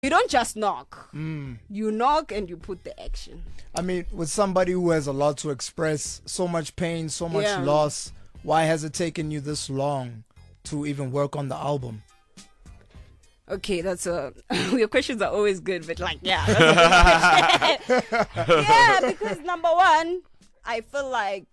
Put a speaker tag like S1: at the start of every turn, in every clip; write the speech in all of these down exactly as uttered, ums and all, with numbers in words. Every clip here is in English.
S1: You don't just knock.
S2: Mm.
S1: You knock and you put the action.
S2: I mean, with somebody who has a lot to express, so much pain, so much
S1: Yeah.
S2: loss, why has it taken you this long to even work on the album?
S1: Okay, that's a your questions are always good, but like, yeah, that's a good question. Yeah, because number one, I feel like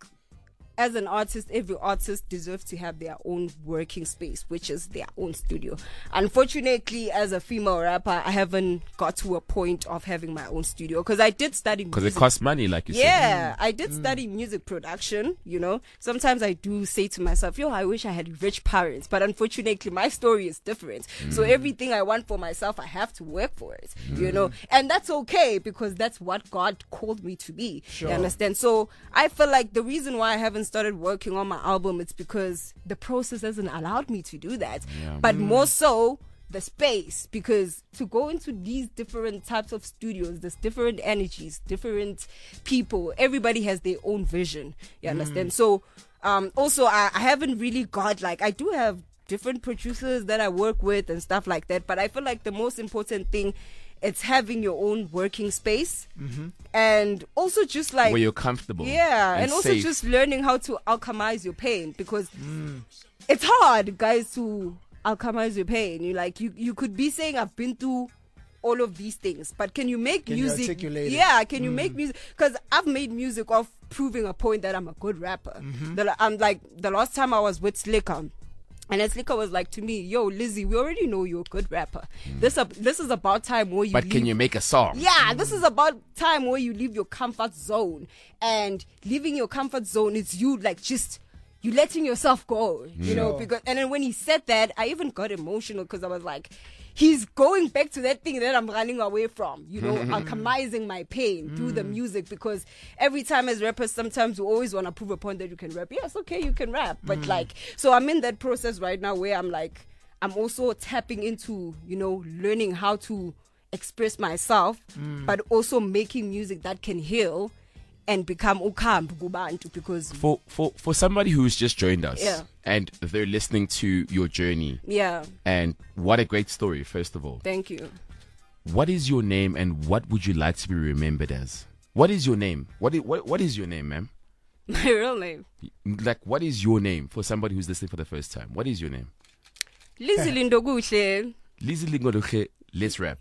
S1: as an artist, every artist deserves to have their own working space, which is their own studio. Unfortunately, as a female rapper, I haven't got to a point of having my own studio because I did study music.
S3: Because it costs money, like you said.
S1: Yeah, I did study music production, you know. Sometimes I do say to myself, yo, I wish I had rich parents. But unfortunately, my story is different. Mm. So everything I want for myself, I have to work for it, mm. you know. And that's okay because that's what God called me to be.
S2: Sure.
S1: You understand? So I feel like the reason why I haven't started working on my album, it's because the process hasn't allowed me to do that.
S3: Yeah.
S1: But
S2: Mm.
S1: more so, the space, because to go into these different types of studios, there's different energies, different people, everybody has their own vision, you understand? So um also I, I haven't really got like I do have different producers that I work with and stuff like that, but I feel like the most important thing, it's having your own working space,
S2: mm-hmm.
S1: and also just like
S3: where you're comfortable,
S1: yeah, and,
S3: and
S1: also
S3: safe.
S1: just learning how to alchemize your pain, because
S2: Mm.
S1: it's hard, guys, to alchemize your pain. You like you you could be saying I've been through all of these things, but can you make
S2: Can you
S1: music?
S2: articulate it?
S1: Yeah, can you
S2: Mm.
S1: make music? Because I've made music of proving a point that I'm a good rapper.
S2: Mm-hmm.
S1: The, I'm like the last time I was with Slicker. And then Slicker was like to me, yo, Lizzie, we already know you're a good rapper. This uh, this is about time where you
S3: But
S1: leave-
S3: can you make a song?
S1: Yeah, this is about time where you leave your comfort zone. And leaving your comfort zone is you like just you letting yourself go, you know,
S2: Sure.
S1: because and then when he said that, I even got emotional because I was like, he's going back to that thing that I'm running away from, you know, alchemizing my pain through the music, because every time as rappers, sometimes you always want to prove a point that you can rap. Yes, okay, you can rap. But like, so I'm in that process right now where I'm like, I'm also tapping into, you know, learning how to express myself, but also making music that can heal and become ukambu kubantu, because
S3: For, for for somebody who's just joined us,
S1: Yeah.
S3: and they're listening to your journey,
S1: yeah,
S3: and what a great story, first of all.
S1: thank you.
S3: What is your name and what would you like to be remembered as? What is your name? What is, what, what is your name, ma'am?
S1: My real name,
S3: Like, what is your name for somebody who's listening for the first time? What is your name?
S1: Lizzie Lindoguhle.
S3: Lizzie Lingodoche, let's rap.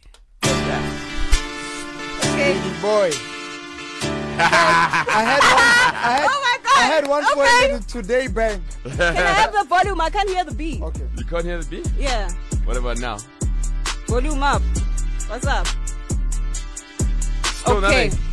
S1: Okay.
S2: Baby boy. I had one. I had,
S1: Oh my God.
S2: I had one for
S1: Okay.
S2: you today, bang.
S1: Can I have the volume? I can't hear the beat.
S2: Okay.
S3: You can't hear the beat?
S1: Yeah.
S3: What about now?
S1: Volume up. What's up?
S3: Still
S1: Okay.
S3: nothing.